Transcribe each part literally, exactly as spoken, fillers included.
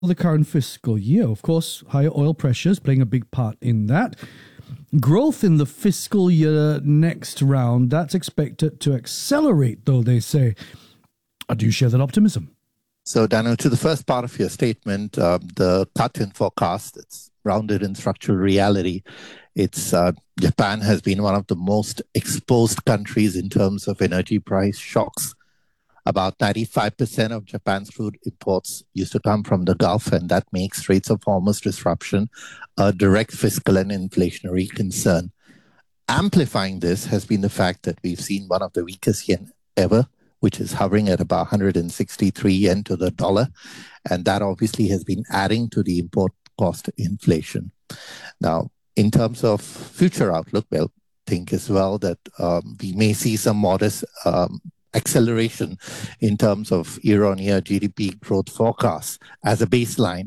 the current fiscal year. Of course, higher oil pressures playing a big part in that. Growth in the fiscal year next round, that's expected to accelerate, though, they say. Do you share that optimism? So, Daniel, to the first part of your statement, uh, the cut in forecast, it's grounded in structural reality. It's uh, Japan has been one of the most exposed countries in terms of energy price shocks. About ninety-five percent of Japan's crude imports used to come from the Gulf, and that makes Straits of Hormuz disruption a direct fiscal and inflationary concern. Amplifying this has been the fact that we've seen one of the weakest yen ever, which is hovering at about one hundred sixty-three yen to the dollar. And that obviously has been adding to the import cost inflation. Now, in terms of future outlook, well, think as well that um, we may see some modest um, acceleration in terms of year-on-year G D P growth forecasts as a baseline.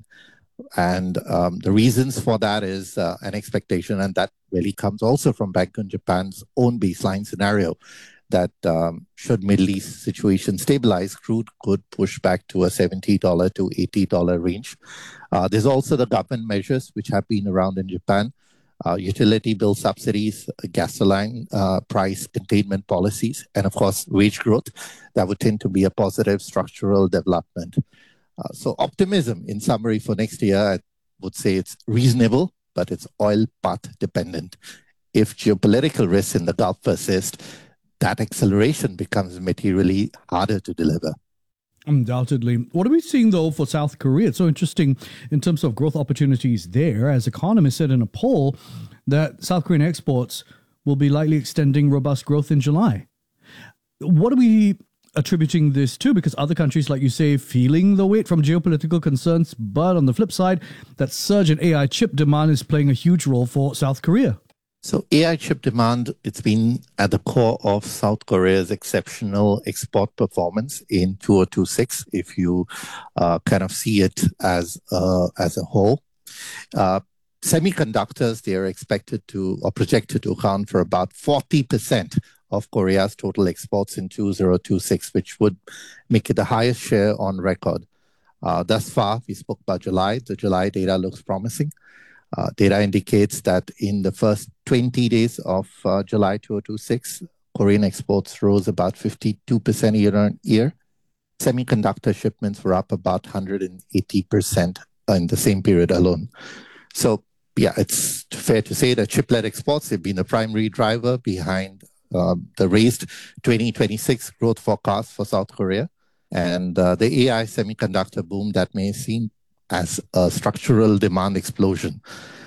And um, the reasons for that is uh, an expectation, and that really comes also from Bank of Japan's own baseline scenario, that um, should Middle East situation stabilize, crude could push back to a seventy dollars to eighty dollars range. Uh, there's also the government measures which have been around in Japan, uh, utility bill subsidies, gasoline uh, price containment policies, and of course, wage growth. That would tend to be a positive structural development. Uh, so optimism, in summary, for next year, I would say it's reasonable, but it's oil path dependent. If geopolitical risks in the Gulf persist, that acceleration becomes materially harder to deliver. Undoubtedly. What are we seeing, though, for South Korea? It's so interesting in terms of growth opportunities there, as economists said in a poll that South Korean exports will be likely extending robust growth in July. What are we attributing this to? Because other countries, like you say, feeling the weight from geopolitical concerns, but on the flip side, that surge in A I chip demand is playing a huge role for South Korea. So A I chip demand, it's been at the core of South Korea's exceptional export performance in two thousand twenty-six, if you uh, kind of see it as, uh, as a whole. Uh, semiconductors, they are expected to, or projected to account for about forty percent of Korea's total exports in two thousand twenty-six, which would make it the highest share on record. Uh, thus far, we spoke about July. The July data looks promising. Uh, data indicates that in the first twenty days of uh, July two thousand twenty-six, Korean exports rose about fifty-two percent year on year. Semiconductor shipments were up about one hundred eighty percent in the same period alone. So, yeah, it's fair to say that chiplet exports have been the primary driver behind uh, the raised twenty twenty-six growth forecast for South Korea. And uh, the A I semiconductor boom that may seem as a structural demand explosion.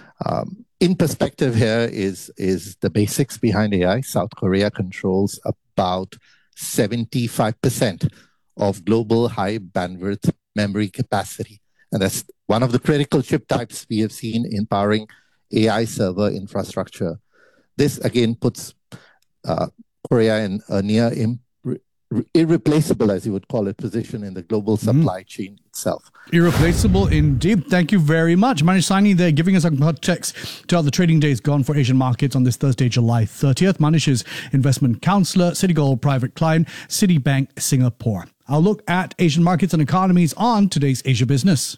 Um, in perspective here is, is the basics behind A I. South Korea controls about seventy-five percent of global high bandwidth memory capacity. And that's one of the critical chip types we have seen in powering A I server infrastructure. This again puts uh, Korea in a near imp- irreplaceable, as you would call it, position in the global supply mm. chain itself. Irreplaceable indeed. Thank you very much. Manish Saini there giving us a context to how the trading day has gone for Asian markets on this Thursday, July thirtieth. Manish is investment counselor, Citigold Private Client, Citibank Singapore. I'll look at Asian markets and economies on today's Asia Business.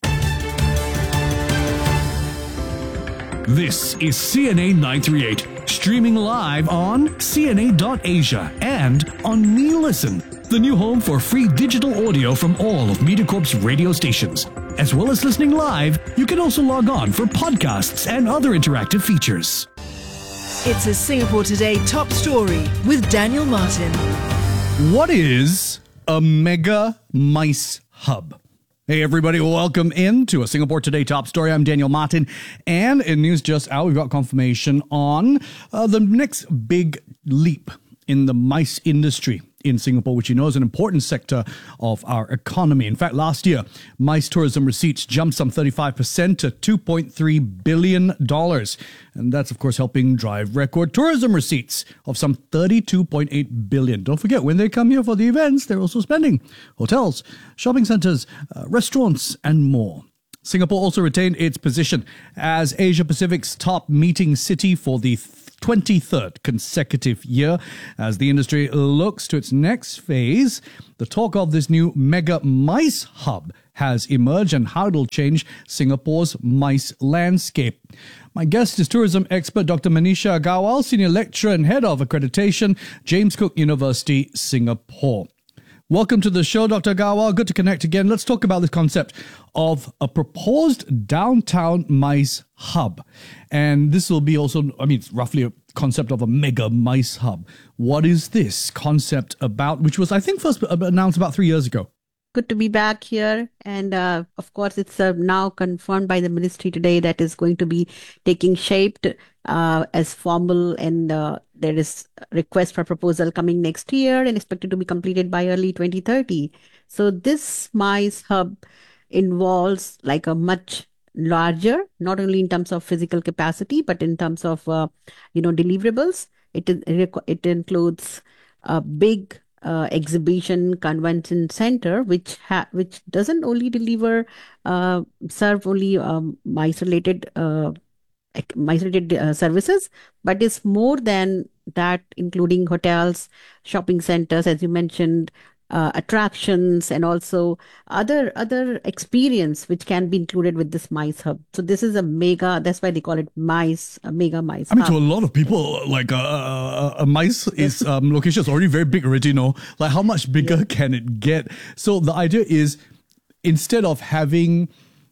This is C N A nine thirty-eight, streaming live on C N A dot Asia and on MeListen, the new home for free digital audio from all of MediaCorp's radio stations. As well as listening live, you can also log on for podcasts and other interactive features. It's a Singapore Today top story with Daniel Martin. What is a mega mice hub? Hey everybody, welcome in to a Singapore Today top story. I'm Daniel Martin, and in news just out, we've got confirmation on uh, the next big leap in the mice industry in Singapore, which you know is an important sector of our economy. In fact, last year, mice tourism receipts jumped some thirty-five percent to two point three billion dollars. And that's, of course, helping drive record tourism receipts of some thirty-two point eight billion dollars. Don't forget, when they come here for the events, they're also spending hotels, shopping centers, uh, restaurants, and more. Singapore also retained its position as Asia Pacific's top meeting city for the twenty-third consecutive year as the industry looks to its next phase. The talk of this new mega mice hub has emerged and how it'll change Singapore's MICE landscape. My guest is tourism expert Doctor Manisha Agarwal, Senior Lecturer and Head of Accreditation, James Cook University, Singapore. Welcome to the show, Doctor Agarwal. Good to connect again. Let's talk about this concept of a proposed downtown MICE hub. And this will be also, I mean, it's roughly a concept of a mega MICE hub. What is this concept about, which was, I think, first announced about three years ago? Good to be back here. And uh, of course, it's uh, now confirmed by the ministry today that is going to be taking shape uh, as formal, and uh, there is a request for proposal coming next year and expected to be completed by early twenty thirty. So this MICE hub involves like a much larger, not only in terms of physical capacity, but in terms of, uh, you know, deliverables. It, it includes a big Uh, exhibition convention center, which ha- which doesn't only deliver, uh, serve only um, MICE related uh, MICE related uh, services, but is more than that, including hotels, shopping centers, as you mentioned, uh, attractions, and also other other experience which can be included with this MICE hub. So this is a mega. That's why they call it MICE, a mega MICE. I mean, hub. to a lot of people, like uh, a, a MICE is um, location is already very big already. You know, like how much bigger yeah. can it get? So the idea is, instead of having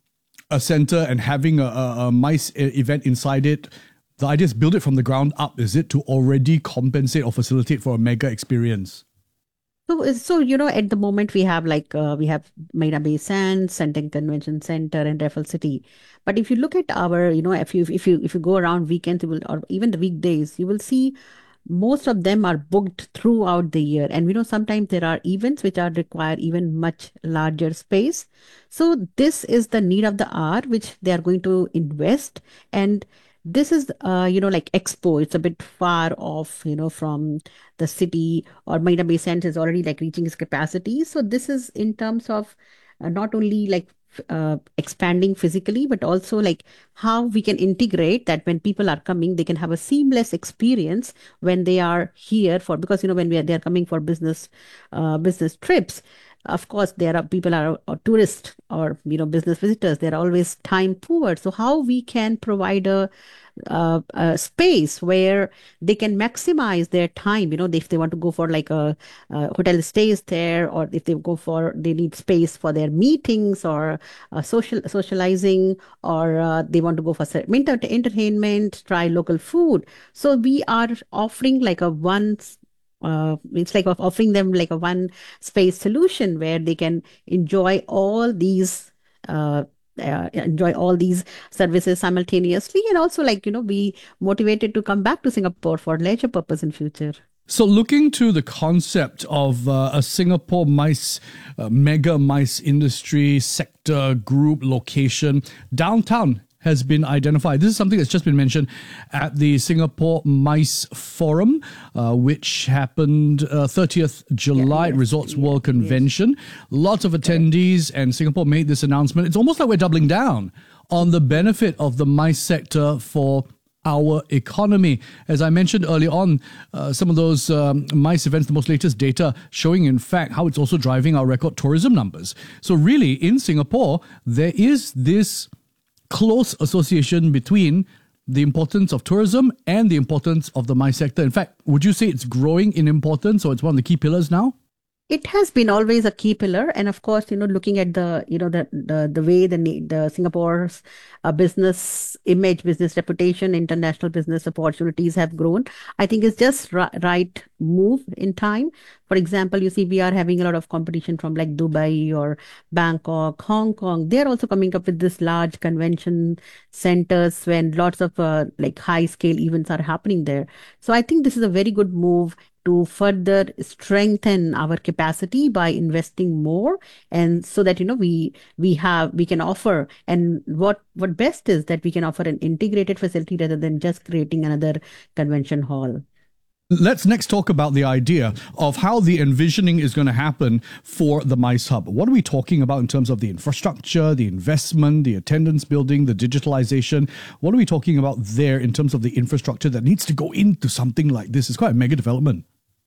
a center and having a, a, a MICE event inside it, the idea is build it from the ground up. Is it to already compensate or facilitate for a mega experience? So, so you know, at the moment we have like uh, we have Marina Bay Sands, Senteng Convention Center, and Raffles City. But if you look at our, you know, if you if you if you go around weekends, you will, or even the weekdays, you will see most of them are booked throughout the year. And we know sometimes there are events which are require even much larger space. So this is the need of the hour which they are going to invest. And this is, uh, you know, like Expo. It's a bit far off, you know, from the city, or Marina Bay Sands is already like reaching its capacity. So this is in terms of uh, not only like uh, expanding physically, but also like how we can integrate that when people are coming, they can have a seamless experience when they are here for, because, you know, when we are, they are coming for business, uh, business trips. Of course, there are people are or tourists or, you know, business visitors. They're always time poor. So how we can provide a, uh, a space where they can maximize their time. You know, if they want to go for like a, a hotel stays there, or if they go for they need space for their meetings or uh, social socializing, or uh, they want to go for enter- entertainment, try local food. So we are offering like a one. Uh, it's like offering them like a one space solution where they can enjoy all these uh, uh, enjoy all these services simultaneously, and also like, you know, be motivated to come back to Singapore for leisure purpose in future. So looking to the concept of uh, a Singapore MICE, uh, mega MICE industry sector group location, downtown has been identified. This is something that's just been mentioned at the Singapore MICE Forum, uh, which happened uh, thirtieth July yeah, yes, Resorts yeah, World Convention. Yes. Lots of attendees, and Singapore made this announcement. It's almost like we're doubling down on the benefit of the MICE sector for our economy. As I mentioned earlier on, uh, some of those um, MICE events, the most latest data showing, in fact, how it's also driving our record tourism numbers. So really, in Singapore, there is this close association between the importance of tourism and the importance of the MICE sector. In fact, would you say it's growing in importance, or it's one of the key pillars now? It has been always a key pillar, and of course, you know, looking at the, you know, the the, the way the the Singapore's uh, business image, business reputation, international business opportunities have grown, I think it's just ri- right move in time. For example, you see, we are having a lot of competition from like Dubai or Bangkok, Hong Kong. They're also coming up with this large convention centers when lots of uh, like high scale events are happening there. So I think this is a very good move to further strengthen our capacity by investing more, and so that, you know, we we have we can offer, and what what best is that we can offer an integrated facility rather than just creating another convention hall. Let's next talk about the idea of how the envisioning is going to happen for the MICE Hub. What are we talking about in terms of the infrastructure, the investment, the attendance building, the digitalization? What are we talking about there in terms of the infrastructure that needs to go into something like this? It's quite a mega development.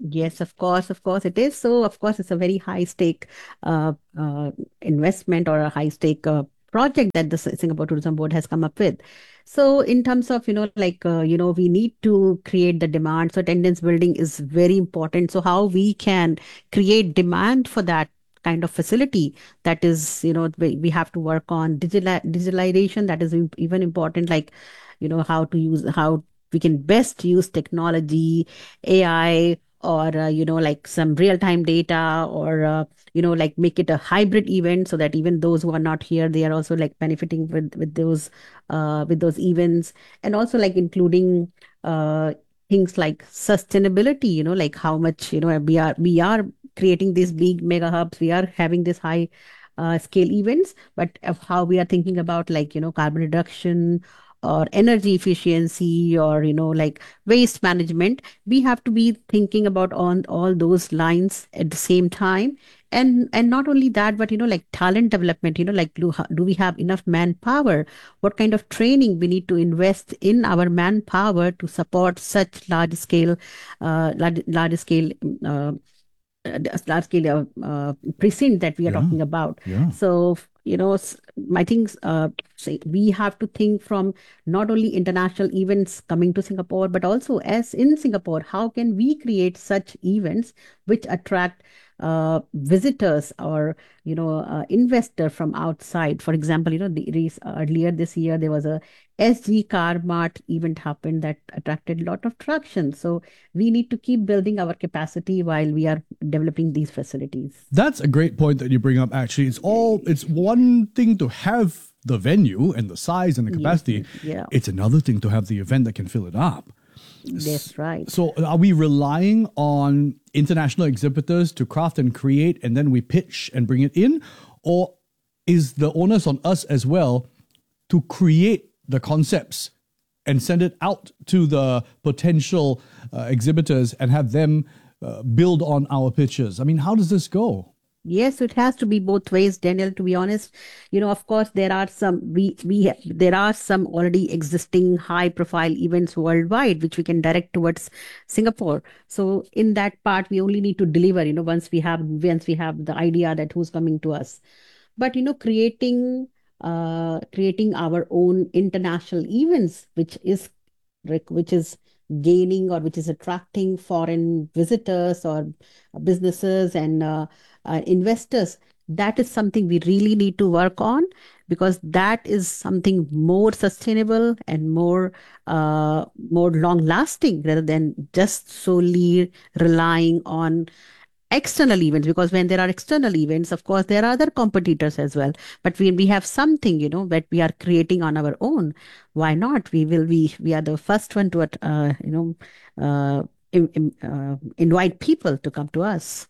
Yes, of course, of course it is. So, of course, it's a very high stake uh, uh, investment or a high stake uh, project that the S- Singapore Tourism Board has come up with. So, in terms of, you know, like, uh, you know, we need to create the demand. So, attendance building is very important. So, how we can create demand for that kind of facility, that is, you know, we, we have to work on digital digitalization. That is im- even important, like, you know, how to use, how we can best use technology, A I, or uh, you know, like some real time data, or uh, you know, like make it a hybrid event, so that even those who are not here, they are also like benefiting with with those uh, with those events. And also like including uh, things like sustainability, you know, like how much, you know, we are we are creating these big mega hubs, we are having this high uh, scale events, but of how we are thinking about, like, you know, carbon reduction or energy efficiency, or you know, like waste management. We have to be thinking about on all those lines at the same time. And and not only that, but you know, like talent development, you know, like do, do we have enough manpower? What kind of training we need to invest in our manpower to support such large scale uh, large, large scale uh, uh, large scale uh, uh, precinct that we are Yeah. talking about. Yeah. So, you know, s- I think uh, say we have to think from not only international events coming to Singapore, but also as in Singapore, how can we create such events which attract uh, visitors, or you know, uh, investor from outside. For example, you know, the, rec- earlier this year there was a S G Car Mart event happened that attracted a lot of traction. So we need to keep building our capacity while we are developing these facilities. That's a great point that you bring up. Actually, it's all it's one thing to have the venue and the size and the Yes, capacity. yeah, It's another thing to have the event that can fill it up. that's right. So, are we relying on international exhibitors to craft and create, and then we pitch and bring it in, or is the onus on us as well to create the concepts and send it out to the potential uh, exhibitors and have them uh, build on our pitches? I mean, how does this go? Yes, it has to be both ways, Daniel, to be honest. You know, of course, there are some, we, we, ha- there are some already existing high profile events worldwide, which we can direct towards Singapore. So in that part, we only need to deliver, you know, once we have, once we have the idea that who's coming to us. But, you know, creating, uh, creating our own international events, which is rec- which is gaining, or which is attracting foreign visitors or businesses and uh, uh, investors, that is something we really need to work on, because that is something more sustainable and more uh, more long lasting, rather than just solely relying on external events. Because when there are external events, of course there are other competitors as well, but when we have something, you know, that we are creating on our own, why not? We will be we are the first one to uh, you know uh, in, in, uh, invite people to come to us.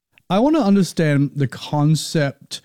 I want to understand the concept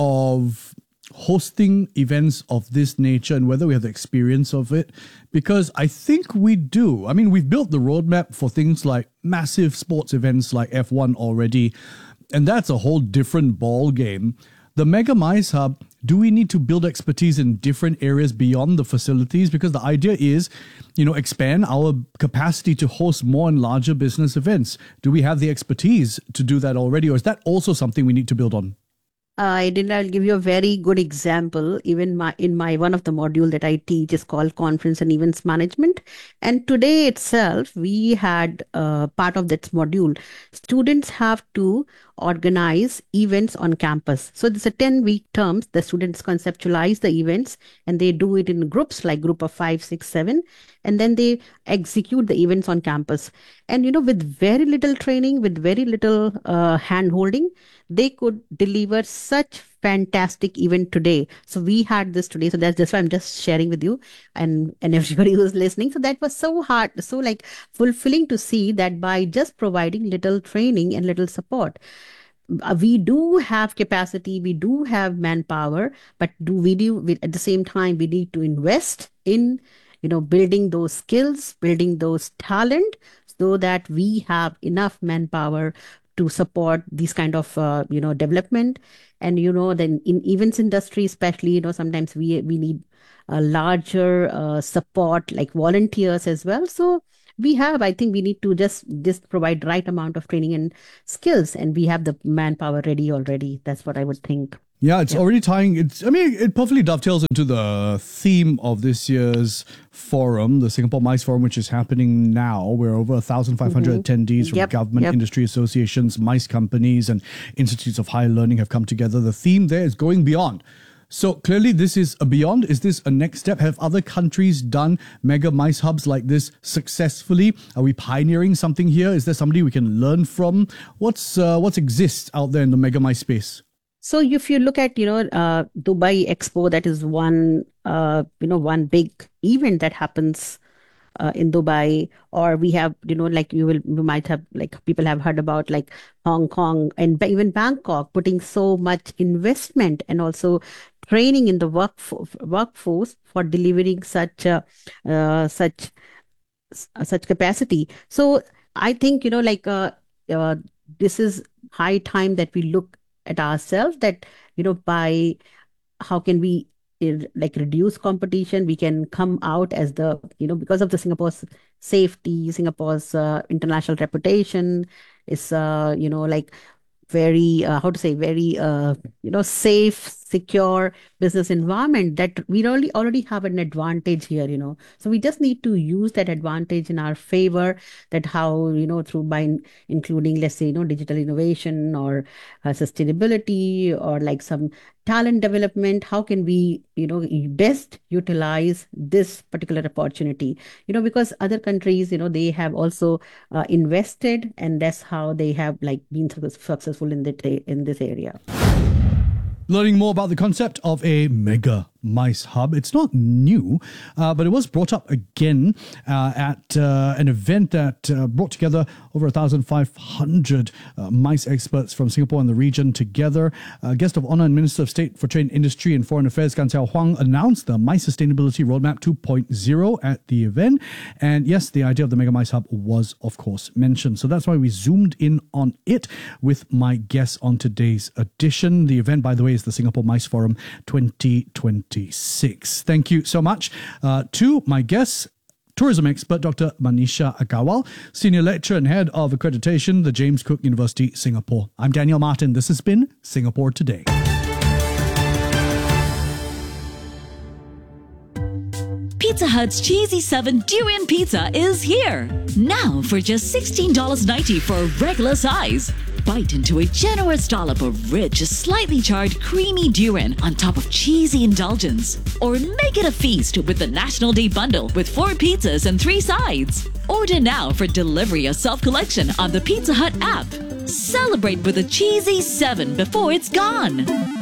of hosting events of this nature and whether we have the experience of it, because I think we do. I mean, we've built the roadmap for things like massive sports events like F one already, and that's a whole different ball game. The Mega Mice Hub, do we need to build expertise in different areas beyond the facilities? Because the idea is, you know, expand our capacity to host more and larger business events. Do we have the expertise to do that already? Or is that also something we need to build on? I did. I'll give you a very good example. Even my in my one of the module that I teach is called Conference and Events Management, and today itself we had uh, part of that module. Students have to organize events on campus. So this is a ten week term. The students conceptualize the events and they do it in groups, like group of five, six, seven, and then they execute the events on campus. And you know, with very little training, with very little uh, hand holding, they could deliver such fantastic event today. So we had this today. So that's that's why I'm just sharing with you and and everybody who's listening. So that was so hard, so like fulfilling to see that by just providing little training and little support, uh, we do have capacity, we do have manpower, but do we do we, at the same time we need to invest in, you know, building those skills, building those talent, so that we have enough manpower to support these kind of uh, you know, development. And you know, then in events industry especially, you know, sometimes we we need a larger uh, support, like volunteers as well. So we have, I think we need to just, just provide right amount of training and skills, and we have the manpower ready already. That's what I would think. Yeah, it's yeah. already tying. It's. I mean, it perfectly dovetails into the theme of this year's forum, the Singapore MICE Forum, which is happening now. We're over one thousand five hundred mm-hmm. attendees from yep, government, yep. industry associations, MICE companies, and institutes of higher learning have come together. The theme there is going beyond. So clearly, this is a beyond. Is this a next step? Have other countries done mega MICE hubs like this successfully? Are we pioneering something here? Is there somebody we can learn from? What's uh, what's exists out there in the mega MICE space? So if you look at, you know, uh, Dubai Expo, that is one, uh, you know, one big event that happens uh, in Dubai, or we have, you know, like you will, we might have, like people have heard about like Hong Kong and even Bangkok putting so much investment and also training in the workforce, workforce for delivering such, uh, uh, such, uh, such capacity. So I think, you know, like uh, uh, this is high time that we look at ourselves, that, you know, by how can we uh, like reduce competition, we can come out as the, you know, because of the Singapore's safety, Singapore's uh, international reputation is, uh, you know, like very, uh, how to say, very, uh, you know, safe, secure business environment, that we really already have an advantage here, you know. So we just need to use that advantage in our favor, that how, you know, through by including, let's say, you know, digital innovation or uh, sustainability or like some talent development, how can we, you know, best utilize this particular opportunity, you know, because other countries, you know, they have also uh, invested, and that's how they have like been successful in the in this area. Learning more about the concept of a mega MICE hub. It's not new, uh, but it was brought up again uh, at uh, an event that uh, brought together over one thousand five hundred uh, MICE experts from Singapore and the region together. Uh, guest of honor and Minister of State for Trade, Industry and Foreign Affairs, Gan Xiao Huang, announced the MICE Sustainability Roadmap two point oh at the event. And yes, the idea of the mega MICE hub was, of course, mentioned. So that's why we zoomed in on it with my guests on today's edition. The event, by the way, is the Singapore MICE Forum twenty twenty-six. Thank you so much uh, to my guests, tourism expert Doctor Manisha Agarwal, Senior Lecturer and Head of Accreditation, the James Cook University, Singapore. I'm Daniel Martin. This has been Singapore Today. Pizza Hut's Cheesy seven Durian Pizza is here. Now for just sixteen dollars ninety for a regular size. Bite into a generous dollop of rich, slightly charred, creamy durian on top of cheesy indulgence. Or make it a feast with the National Day Bundle with four pizzas and three sides. Order now for delivery or self-collection on the Pizza Hut app. Celebrate with a Cheesy seven before it's gone.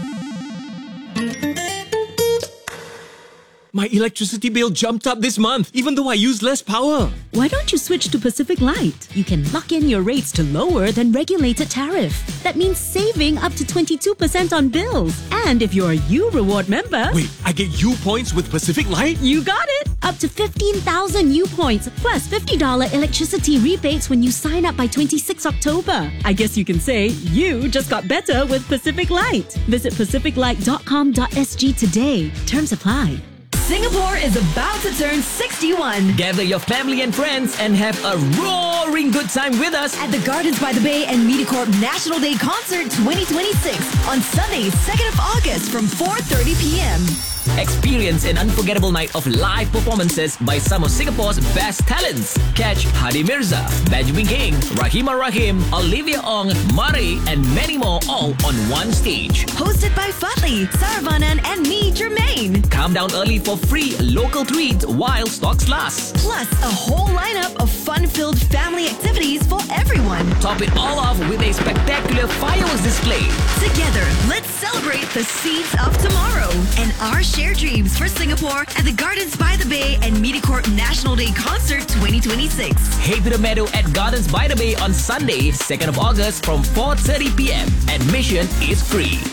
My electricity bill jumped up this month, even though I use less power. Why don't you switch to Pacific Light? You can lock in your rates to lower than regulated tariff. That means saving up to twenty-two percent on bills. And if you're a U Reward member... Wait, I get U points with Pacific Light? You got it! Up to fifteen thousand U points, plus fifty dollars electricity rebates when you sign up by twenty-sixth October. I guess you can say you just got better with Pacific Light. Visit pacific light dot com dot s g today. Terms apply. Singapore is about to turn sixty-one. Gather your family and friends and have a roaring good time with us at the Gardens by the Bay and MediaCorp National Day Concert twenty twenty-six on Sunday, second of August from four thirty p.m. Experience an unforgettable night of live performances by some of Singapore's best talents. Catch Hadi Mirza, Benjamin King, Rahimah Rahim, Olivia Ong, Murray, and many more all on one stage. Hosted by Fatli, Saravanan, and me, Jermaine. Come down early for free local treats while stocks last. Plus, a whole lineup of fun-filled family activities for everyone. Top it all off with a spectacular fireworks display. Together, let's celebrate the seeds of tomorrow and our share dreams for Singapore at the Gardens by the Bay and MediaCorp National Day Concert twenty twenty-six. Head to the meadow at Gardens by the Bay on Sunday, second of August from four thirty p.m. Admission is free.